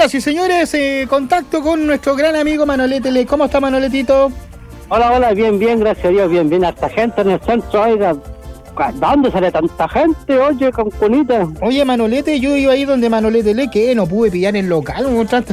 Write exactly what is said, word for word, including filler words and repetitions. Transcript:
Señoras y señores, eh, contacto con nuestro gran amigo Manolete. ¿Cómo está, Manoletito? Hola, hola, bien, bien, gracias a Dios, bien, bien. Harta gente en el centro, oiga. ¿Dónde sale tanta gente, oye, Cancunita? Oye, Manolete, yo iba ahí donde Manolete le que no pude pillar el local,